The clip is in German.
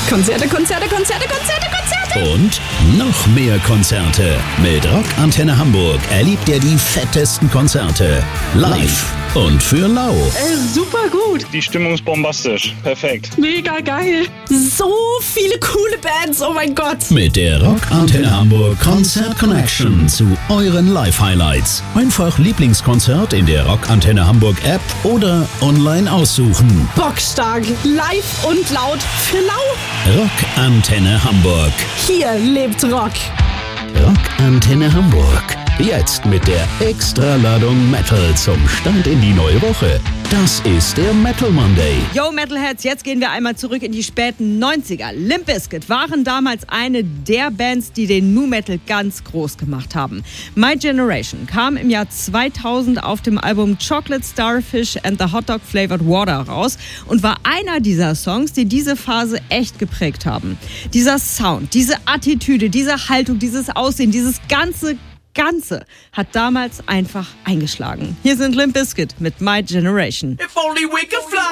Konzerte, Konzerte, Konzerte, Konzerte, Konzerte. Und noch mehr Konzerte. Mit Rock Antenne Hamburg erlebt ihr die fettesten Konzerte. Live und für lau. Super gut. Die Stimmung ist bombastisch. Perfekt. Mega geil. So viele coole Bands. Oh mein Gott. Mit der Rock Antenne Hamburg Konzert Connection zu euren Live-Highlights. Einfach Lieblingskonzert in der Rock Antenne Hamburg App oder online aussuchen. Bockstark. Live und laut für lau. Rock Antenne Hamburg. Hier lebt Rock. Rock Antenne Hamburg. Jetzt mit der Extraladung Metal zum Start in die neue Woche. Das ist der Metal Monday. Yo Metalheads, jetzt gehen wir einmal zurück in die späten 90er. Limp Bizkit waren damals eine der Bands, die den Nu Metal ganz groß gemacht haben. My Generation kam im Jahr 2000 auf dem Album Chocolate Starfish and the Hot Dog Flavored Water raus und war einer dieser Songs, die diese Phase echt geprägt haben. Dieser Sound, diese Attitüde, diese Haltung, dieses Aussehen, dieses Ganze hat damals einfach eingeschlagen. Hier sind Limp Bizkit mit My Generation. If only we could fly.